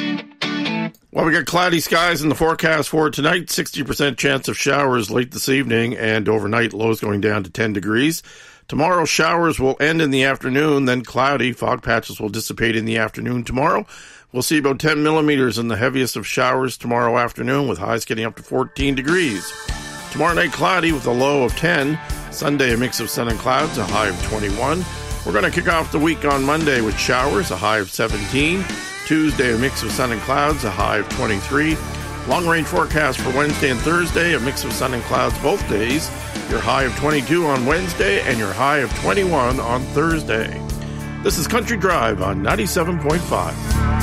Well, we got cloudy skies in the forecast for tonight, 60% chance of showers late this evening, and overnight lows going down to 10 degrees. Tomorrow, showers will end in the afternoon, then cloudy. Fog patches will dissipate in the afternoon tomorrow. We'll see about 10 millimeters in the heaviest of showers tomorrow afternoon, with highs getting up to 14 degrees. Tomorrow night, cloudy with a low of 10. Sunday, a mix of sun and clouds, a high of 21. We're going to kick off the week on Monday with showers, a high of 17. Tuesday, a mix of sun and clouds, a high of 23. Long-range forecast for Wednesday and Thursday, a mix of sun and clouds both days. Your high of 22 on Wednesday and your high of 21 on Thursday. This is Country Drive on 97.5.